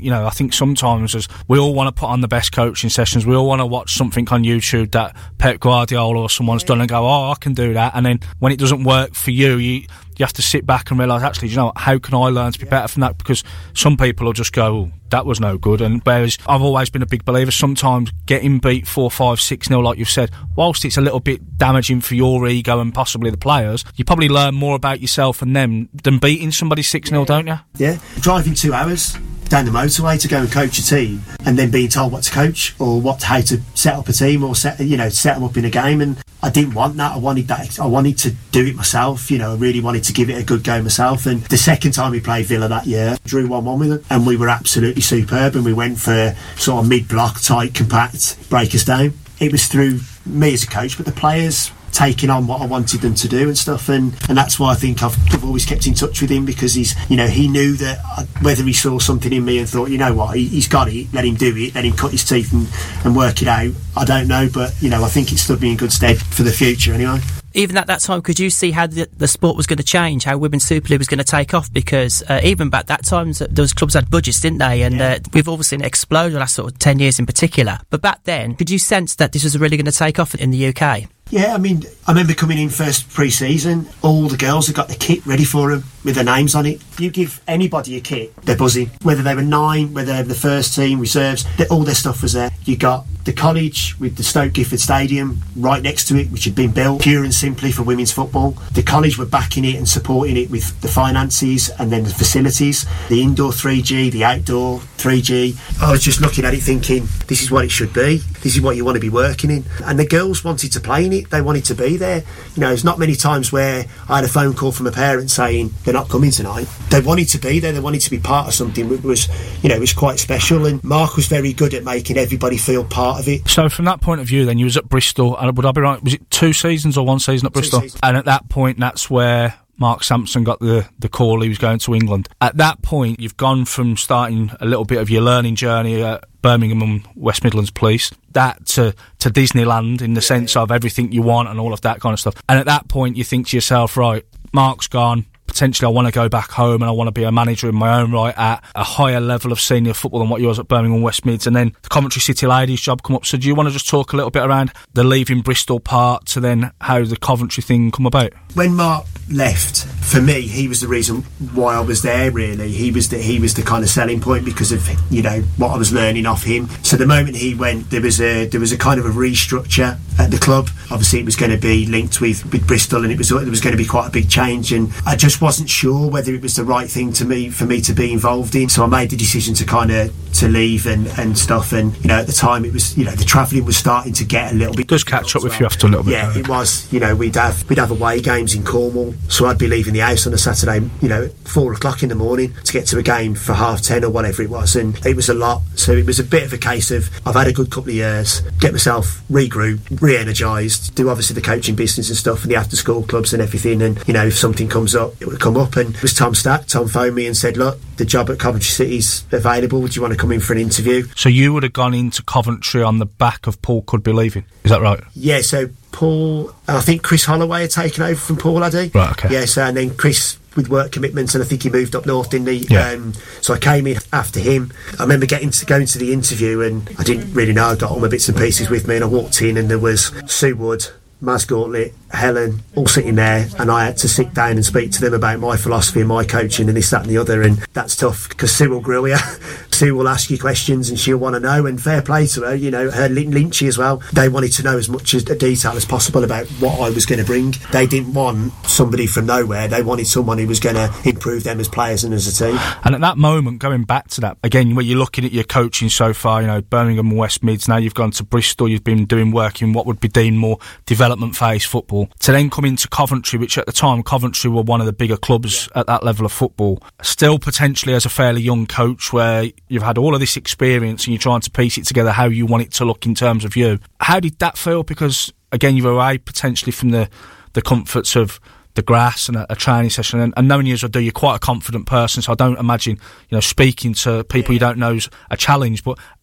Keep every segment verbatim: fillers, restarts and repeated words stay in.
You know, I think sometimes as we all want to put on the best coaching sessions, we all want to watch something on YouTube that Pep Guardiola or someone's done and go, oh, I can do that. And then when it doesn't work for you, you you have to sit back and realise, actually, you know what, how can I learn to be better from that? Because some people will just go, oh, that was no good. And whereas I've always been a big believer, sometimes getting beat four, five, six nil, like you've said, whilst it's a little bit damaging for your ego and possibly the players, you probably learn more about yourself and them than beating somebody six nil, don't you? Yeah, driving two hours down the motorway to go and coach a team and then being told what to coach or what how to set up a team or set you know set them up in a game, and I didn't want that. I wanted that. I wanted to do it myself. You know, I really wanted to give it a good go myself. And the second time we played Villa that year, drew one one with them, and we were absolutely superb. And we went for sort of mid-block, tight, compact, break us down. It was through me as a coach, but the players taking on what I wanted them to do and stuff, and, and that's why I think I've, I've always kept in touch with him, because he's, you know, he knew that I, whether he saw something in me and thought, you know what, he, he's got it, let him do it, let him cut his teeth and, and work it out, I don't know, but you know, I think it stood me in good stead for the future anyway. Even at that time, could you see how the, the sport was going to change, how Women's Super League was going to take off? Because uh, even back that time, those clubs had budgets, didn't they? And yeah. uh, we've obviously seen it explode the last sort of ten years in particular. But back then, could you sense that this was really going to take off in the U K? Yeah, I mean, I remember coming in first pre-season, all the girls had got the kit ready for them with their names on it. You give anybody a kit, they're buzzing. Whether they were nine, whether they were the first team, reserves, all their stuff was there. You got the college with the Stoke Gifford Stadium right next to it, which had been built pure and simply for women's football. The college were backing it and supporting it with the finances and then the facilities, the indoor three G, the outdoor three G. I was just looking at it thinking, this is what it should be. This is what you want to be working in. And the girls wanted to play in it. They wanted to be there. You know, there's not many times where I had a phone call from a parent saying they're not coming tonight. They wanted to be there. They wanted to be part of something that was, you know, was quite special. And Mark was very good at making everybody feel part of it. So from that point of view, then you was at Bristol, and would I be right? Was it two seasons or one season at Bristol? And at that point, that's where Mark Sampson got the, the call he was going to England. At that point, you've gone from starting a little bit of your learning journey at Birmingham and West Midlands Police, that to, to Disneyland in the sense of everything you want and all of that kind of stuff. And at that point, you think to yourself, right, Mark's gone. Potentially I want to go back home and I want to be a manager in my own right at a higher level of senior football than what you was at Birmingham West Mids, and then the Coventry City Ladies job come up. So do you want to just talk a little bit around the leaving Bristol part to then how the Coventry thing come about? When Mark left, for me, he was the reason why I was there, really. He was the, he was the kind of selling point because of, you know, what I was learning off him. So the moment he went, there was a there was a kind of a restructure at the club. Obviously it was going to be linked with, with Bristol, and it was there was going to be quite a big change, and I just wasn't sure whether it was the right thing to me for me to be involved in. So I made the decision to kind of to leave and, and stuff, and you know, at the time it was, you know, the travelling was starting to get a little bit. It does catch up with you after a little bit. Yeah, it was. You know, we'd have we'd have away games in Cornwall, so I'd be leaving the house on a Saturday, you know, at four o'clock in the morning to get to a game for half ten or whatever it was, and it was a lot. So it was a bit of a case of I've had a good couple of years, get myself regrouped, re-energised, do obviously the coaching business and stuff and the after school clubs and everything, and you know, if something comes up, it would come up. And it was Tom Stack. Tom phoned me and said, look, the job at Coventry City's available, would you want to come in for an interview? So you would have gone into Coventry on the back of Paul Cudby leaving, is that right? Yeah, so Paul, I think Chris Holloway had taken over from Paul, had he? Right, okay. Yeah, so and then Chris with work commitments, and I think he moved up north, didn't he? Yeah. Um, so I came in after him. I remember getting to going to the interview, and I didn't really know. I got all my bits and pieces with me, and I walked in, and there was Sue Wood, Maz Gauntlet, Helen, all sitting there, and I had to sit down and speak to them about my philosophy and my coaching and this, that and the other, and that's tough because Sue will grill you. Sue will ask you questions and she'll want to know, and fair play to her, you know, her Lynchy as well. They wanted to know as much as detail as possible about what I was going to bring. They didn't want somebody from nowhere. They wanted someone who was going to improve them as players and as a team. And at that moment, going back to that, again, when you're looking at your coaching so far, you know, Birmingham and West Mids, now you've gone to Bristol, you've been doing work in what would be deemed more development phase football, to then come into Coventry, which at the time Coventry were one of the bigger clubs at that level of football, still potentially as a fairly young coach where you've had all of this experience and you're trying to piece it together how you want it to look in terms of you. How did that feel? Because again, you were away potentially from the, the comforts of the grass and a, a training session, and, and knowing you as I do, you're quite a confident person, so I don't imagine, you know, speaking to people you don't know is a challenge. But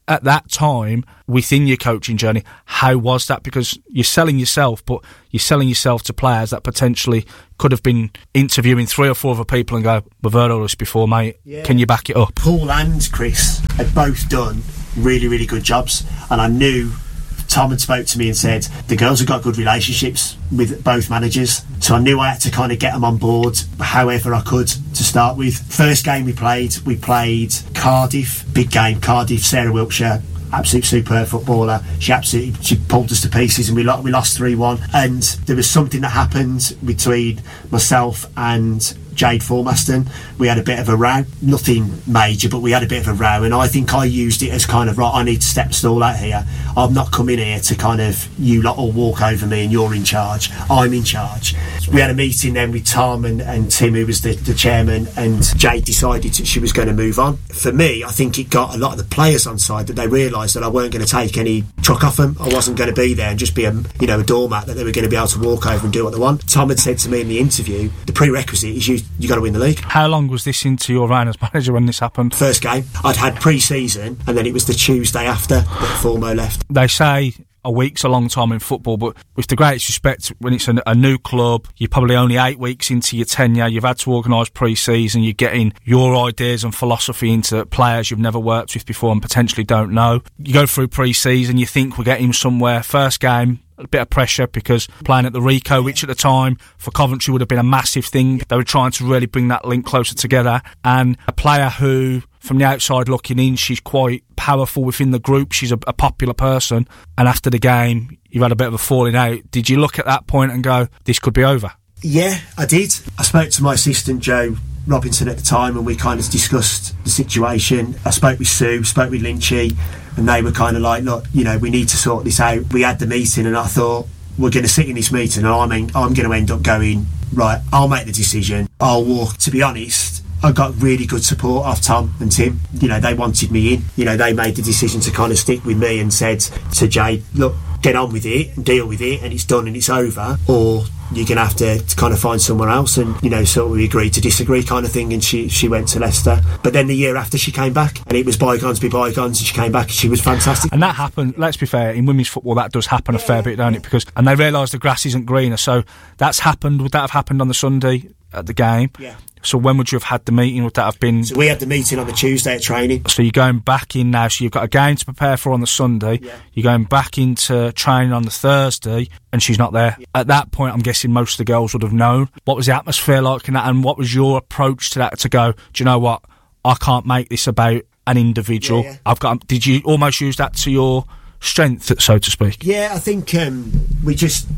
at that time, within your coaching journey, how was that? Because you're selling yourself, but you're selling yourself to players that potentially could have been interviewing three or four other people and go, we've heard all this before, mate. Yeah. Can you back it up? Paul and Chris had both done really, really good jobs. And I knew Tom had spoke to me and said, the girls have got good relationships with both managers. So I knew I had to kind of get them on board however I could to start with. First game we played, we played Cardiff, big game, Cardiff, Sarah Wiltshire. Absolute superb footballer. She absolutely she pulled us to pieces, and we lost we lost three one. And there was something that happened between myself and Jade Formaston. We had a bit of a row, nothing major, but we had a bit of a row, and I think I used it as kind of, right, I need to step stall out here. I'm not coming here to kind of, you lot all walk over me and you're in charge. I'm in charge. We had a meeting then with Tom and, and Tim, who was the, the chairman, and Jade decided that she was going to move on. For me, I think it got a lot of the players on side that they realised that I weren't going to take any truck off them. I wasn't going to be there and just be a, you know, a doormat, that they were going to be able to walk over and do what they want. Tom had said to me in the interview, the prerequisite is you you got to win the league. How long was this into your reign as manager when this happened? First game. I'd had pre-season, and then it was the Tuesday after that Formo left. They say a week's a long time in football, but with the greatest respect, when it's a, a new club, you're probably only eight weeks into your tenure, you've had to organise pre-season, you're getting your ideas and philosophy into players you've never worked with before and potentially don't know. You go through pre-season, you think we're getting somewhere. First game, a bit of pressure because playing at the Rico, which at the time for Coventry would have been a massive thing. They were trying to really bring that link closer together, and a player who, from the outside looking in, she's quite powerful within the group, she's a, a popular person, and after the game you've had a bit of a falling out. Did you look at that point and go, this could be over? Yeah, I did. I spoke to my assistant Joe Robinson at the time, and we kind of discussed the situation. I spoke with Sue, spoke with Lynchy, and they were kind of like, look, you know, we need to sort this out. We had the meeting, and I thought, we're going to sit in this meeting, and I mean, I'm going to end up going, right, I'll make the decision, I'll walk. To be honest, I got really good support of Tom and Tim. You know, they wanted me in. You know, they made the decision to kind of stick with me and said to Jade, look, get on with it and deal with it, and it's done and it's over, or you're going to have to, to kind of find somewhere else. And, you know, so we agreed to disagree kind of thing, and she, she went to Leicester. But then the year after, she came back, and it was bygones be bygones, and she came back and she was fantastic. And that happened, let's be fair, in women's football that does happen a fair bit, don't it? Because, and they realise the grass isn't greener, so that's happened. Would that have happened on the Sunday at the game? Yeah. So when would you have had the meeting? Would that have been... So we had the meeting on the Tuesday at training. So you're going back in now, so you've got a game to prepare for on the Sunday, yeah. You're going back into training on the Thursday, and she's not there. Yeah. At that point, I'm guessing most of the girls would have known. What was the atmosphere like in that, and what was your approach to that, to go, do you know what, I can't make this about an individual. Yeah, yeah. I've got... Did you almost use that to your strength, so to speak? Yeah, I think um, we just...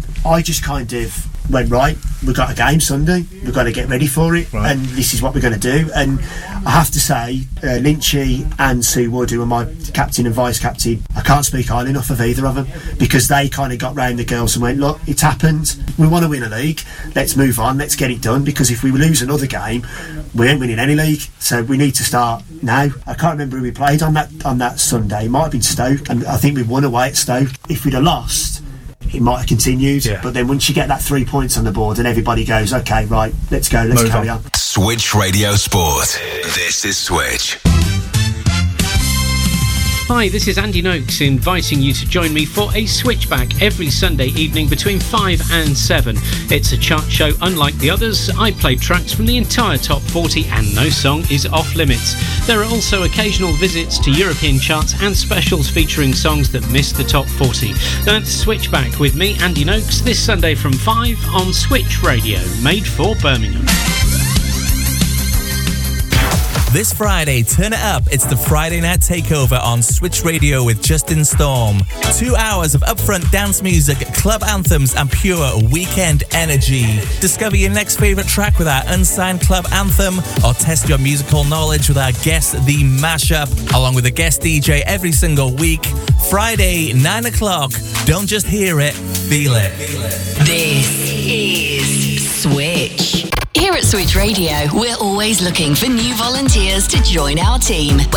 I just kind of went, right, we've got a game Sunday, we've got to get ready for it, right. And this is what we're going to do. And I have to say, uh, Lynchy and Sue Wood, who are my captain and vice captain, I can't speak highly enough of either of them, because they kind of got round the girls and went, look, it's happened, we want to win a league, let's move on, let's get it done, because if we lose another game, we ain't winning any league, so we need to start now. I can't remember who we played on that on that Sunday. It might have been Stoke, and I think we won away at Stoke. If we'd have lost, it might have continued, yeah. But then once you get that three points on the board and everybody goes, okay, right, let's go, let's Move carry on. on. Switch Radio Sport. This is Switch. Hi, this is Andy Noakes inviting you to join me for a switchback every Sunday evening between five and seven. It's a chart show unlike the others. I play tracks from the entire top forty and no song is off limits. There are also occasional visits to European charts and specials featuring songs that miss the top forty. That's Switchback with me, Andy Noakes, this Sunday from five on Switch Radio, made for Birmingham. This Friday, turn it up. It's the Friday Night Takeover on Switch Radio with Justin Storm. Two hours of upfront dance music, club anthems, and pure weekend energy. Discover your next favourite track with our unsigned club anthem, or test your musical knowledge with our Guess the Mashup, along with a guest D J every single week. Friday, nine o'clock. Don't just hear it, feel it. This is Switch. Here at Switch Radio, we're always looking for new volunteers to join our team.